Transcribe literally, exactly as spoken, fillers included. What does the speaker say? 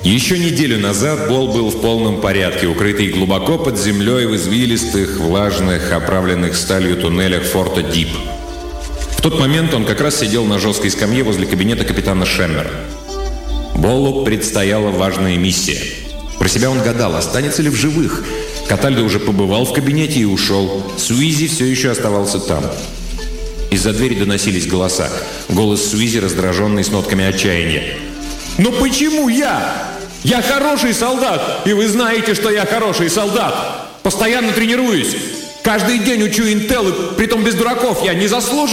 Еще неделю назад Бол был в полном порядке, укрытый глубоко под землей в извилистых, влажных, оправленных сталью туннелях форта Дип. В тот момент он как раз сидел на жесткой скамье возле кабинета капитана Шеммера. Болу предстояла важная миссия. Про себя он гадал, останется ли в живых. Катальдо уже побывал в кабинете и ушел. Суизи все еще оставался там. Из-за двери доносились голоса. Голос Суизи, раздраженный, с нотками отчаяния. «Но почему я? Я хороший солдат, и вы знаете, что я хороший солдат. Постоянно тренируюсь. Каждый день учу интел, и притом без дураков. Я не заслуживаю